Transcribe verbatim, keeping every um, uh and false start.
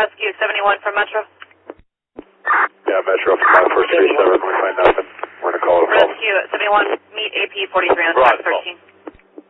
Rescue seventy-one from Metro. Yeah, Metro from five four three seven. We find nothing. We're going to call it a Rescue seventy-one, meet A P forty-three on track thirteen.